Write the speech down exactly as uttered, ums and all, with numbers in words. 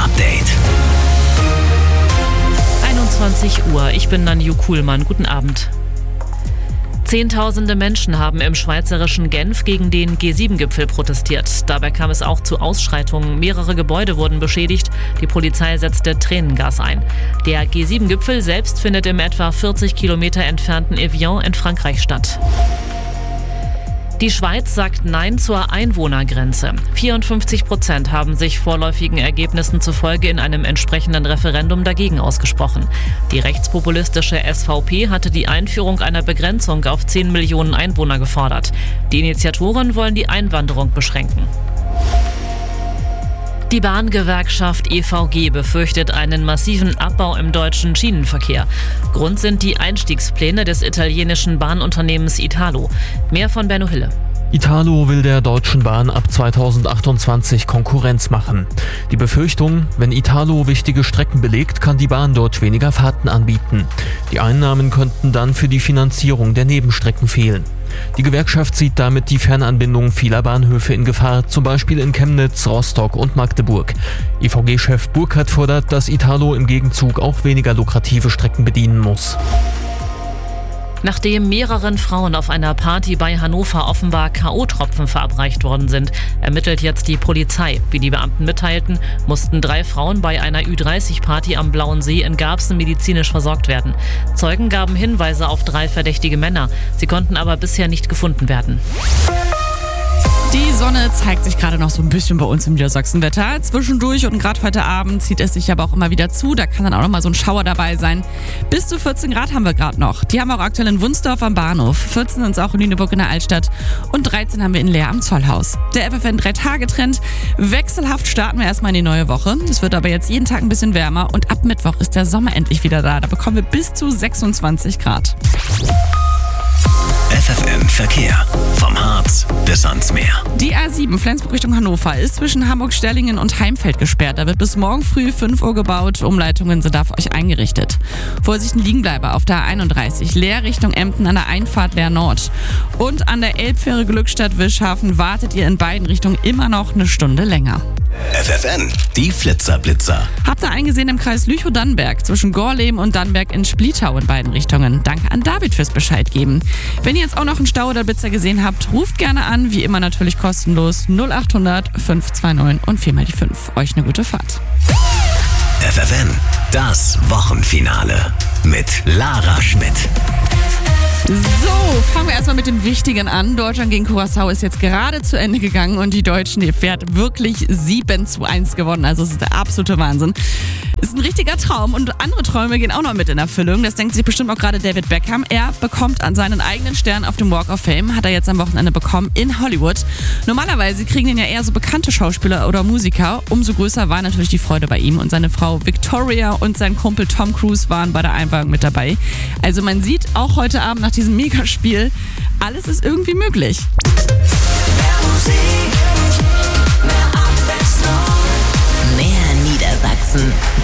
Update. einundzwanzig Uhr, ich bin Nanju Kuhlmann. Guten Abend. Zehntausende Menschen haben im schweizerischen Genf gegen den G sieben Gipfel protestiert. Dabei kam es auch zu Ausschreitungen. Mehrere Gebäude wurden beschädigt. Die Polizei setzte Tränengas ein. Der G sieben Gipfel selbst findet im etwa vierzig Kilometer entfernten Evian in Frankreich statt. Die Schweiz sagt Nein zur Einwohnergrenze. vierundfünfzig Prozent haben sich vorläufigen Ergebnissen zufolge in einem entsprechenden Referendum dagegen ausgesprochen. Die rechtspopulistische S V P hatte die Einführung einer Begrenzung auf zehn Millionen Einwohner gefordert. Die Initiatoren wollen die Einwanderung beschränken. Die Bahngewerkschaft E V G befürchtet einen massiven Abbau im deutschen Schienenverkehr. Grund sind die Einstiegspläne des italienischen Bahnunternehmens Italo. Mehr von Benno Hille. Italo will der Deutschen Bahn ab zweitausendachtundzwanzig Konkurrenz machen. Die Befürchtung, wenn Italo wichtige Strecken belegt, kann die Bahn dort weniger Fahrten anbieten. Die Einnahmen könnten dann für die Finanzierung der Nebenstrecken fehlen. Die Gewerkschaft sieht damit die Fernanbindung vieler Bahnhöfe in Gefahr, zum Beispiel in Chemnitz, Rostock und Magdeburg. E V G-Chef Burkhardt fordert, dass Italo im Gegenzug auch weniger lukrative Strecken bedienen muss. Nachdem mehreren Frauen auf einer Party bei Hannover offenbar K O-Tropfen verabreicht worden sind, ermittelt jetzt die Polizei. Wie die Beamten mitteilten, mussten drei Frauen bei einer Ü dreißig Party am Blauen See in Garbsen medizinisch versorgt werden. Zeugen gaben Hinweise auf drei verdächtige Männer. Sie konnten aber bisher nicht gefunden werden. Die Sonne zeigt sich gerade noch so ein bisschen bei uns im Niedersachsenwetter. Zwischendurch und gerade heute Abend zieht es sich aber auch immer wieder zu. Da kann dann auch noch mal so ein Schauer dabei sein. Bis zu vierzehn Grad haben wir gerade noch. Die haben wir auch aktuell in Wunsdorf am Bahnhof. vierzehn sind es auch in Lüneburg in der Altstadt. Und dreizehn haben wir in Leer am Zollhaus. Der F F N drei-Tage-Trend. Wechselhaft starten wir erstmal in die neue Woche. Es wird aber jetzt jeden Tag ein bisschen wärmer. Und ab Mittwoch ist der Sommer endlich wieder da. Da bekommen wir bis zu sechsundzwanzig Grad. F F N Verkehr. Vom Harz bis ans Meer. Die A sieben Flensburg Richtung Hannover ist zwischen Hamburg-Sterlingen und Heimfeld gesperrt. Da wird bis morgen früh fünf Uhr gebaut. Umleitungen sind da für euch eingerichtet. Vorsicht, ein Liegenbleiber auf der A einunddreißig. Leer Richtung Emden an der Einfahrt Leer Nord. Und an der Elbfähre Glückstadt-Wischhafen wartet ihr in beiden Richtungen immer noch eine Stunde länger. F F N, die Flitzer-Blitzer. Habt ihr eingesehen im Kreis Lüchow-Dannenberg zwischen Gorleben und Dannenberg in Splietau in beiden Richtungen. Danke an David fürs Bescheid geben. Wenn ihr jetzt auch noch einen Stau oder Blitzer gesehen habt, ruft gerne an, wie immer natürlich kostenlos null acht hundert fünf zwei neun und viermal die fünf. Euch eine gute Fahrt. F F N, das Wochenfinale mit Lara Schmidt. So, fangen wir erstmal mit dem Wichtigen an. Deutschland gegen Curaçao ist jetzt gerade zu Ende gegangen und die Deutschen, die fährt wirklich sieben zu eins gewonnen. Also es ist der absolute Wahnsinn. Es ist ein richtiger Traum und andere Träume gehen auch noch mit in Erfüllung. Das denkt sich bestimmt auch gerade David Beckham. Er bekommt an seinen eigenen Stern auf dem Walk of Fame, hat er jetzt am Wochenende bekommen in Hollywood. Normalerweise kriegen ihn ja eher so bekannte Schauspieler oder Musiker. Umso größer war natürlich die Freude bei ihm und seine Frau Victoria und sein Kumpel Tom Cruise waren bei der Einweihung mit dabei. Also man sieht auch heute Abend nach diesem Megaspiel, alles ist irgendwie möglich. Mehr Musik, mehr Abwechslung, Mehr Niedersachsen.